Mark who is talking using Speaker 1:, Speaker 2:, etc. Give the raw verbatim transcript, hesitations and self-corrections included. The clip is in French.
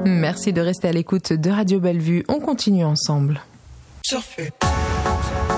Speaker 1: Merci de rester à l'écoute de Radio Bellevue. On continue ensemble.
Speaker 2: Surfer.